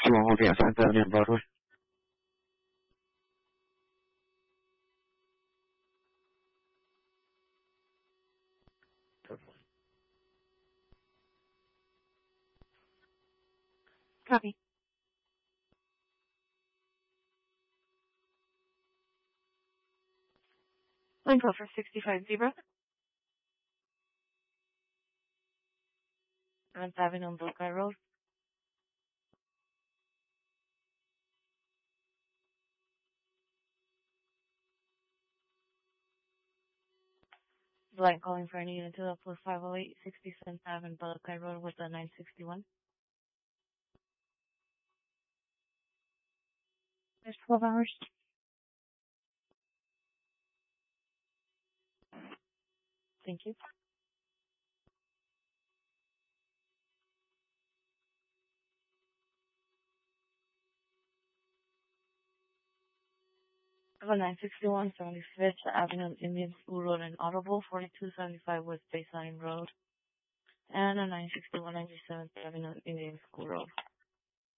961 holding at 10th Avenue and Broadway. Copy. Line call for 65 Zebra. 10th Avenue and Buckeye Road. Line calling for any unit to the plus 508 67th Avenue Buckeye Road with the 961. There's 12 hours. Thank you. I have a 961 75th Avenue Indian School Road and Audible 4275 West Baseline Road. And a 961 97th Avenue Indian School Road.